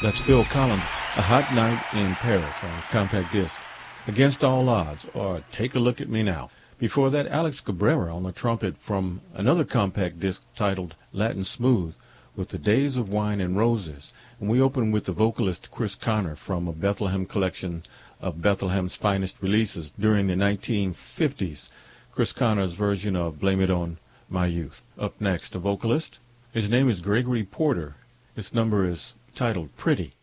That's Phil Collins, A Hot Night in Paris on compact disc. Against All Odds, or Take a Look at Me Now. Before that, Alex Cabrera on the trumpet from another compact disc titled Latin Smooth with The Days of Wine and Roses. And we open with the vocalist Chris Connor from a Bethlehem collection of Bethlehem's finest releases during the 1950s. Chris Connor's version of Blame It on My Youth. Up next, a vocalist. His name is Gregory Porter. This number is titled Pretty.